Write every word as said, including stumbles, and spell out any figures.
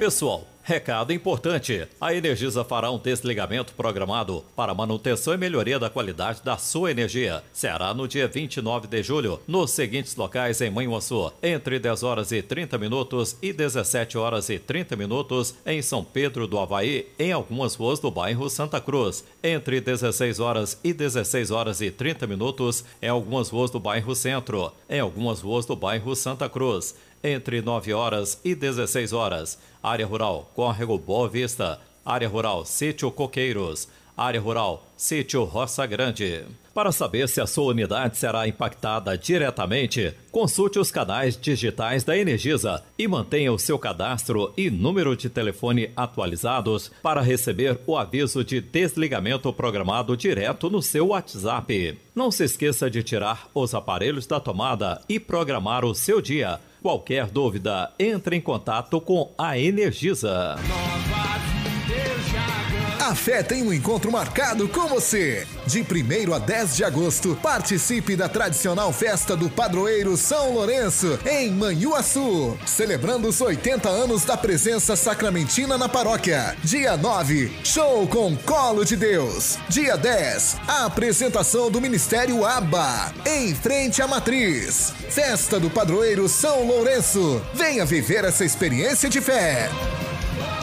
pessoal, recado importante. A Energisa fará um desligamento programado para manutenção e melhoria da qualidade da sua energia. Será no dia vinte e nove de julho, nos seguintes locais em Manhuaçu, entre dez horas e trinta minutos e dezessete horas e trinta minutos em São Pedro do Avaí, em algumas ruas do bairro Santa Cruz, entre dezesseis horas e dezesseis horas e trinta minutos em algumas ruas do bairro Centro, em algumas ruas do bairro Santa Cruz, entre nove horas e dezesseis horas. Área Rural, Córrego Boa Vista. Área Rural, Sítio Coqueiros. Área Rural, Sítio Roça Grande. Para saber se a sua unidade será impactada diretamente, consulte os canais digitais da Energisa e mantenha o seu cadastro e número de telefone atualizados para receber o aviso de desligamento programado direto no seu WhatsApp. Não se esqueça de tirar os aparelhos da tomada e programar o seu dia. Qualquer dúvida, entre em contato com a Energisa. A fé tem um encontro marcado com você. De primeiro a dez de agosto, participe da tradicional festa do Padroeiro São Lourenço, em Manhuaçu, celebrando os oitenta anos da presença sacramentina na paróquia. Dia nove, show com Colo de Deus. Dia dez, a apresentação do Ministério ABA, em frente à Matriz. Festa do Padroeiro São Lourenço. Venha viver essa experiência de fé.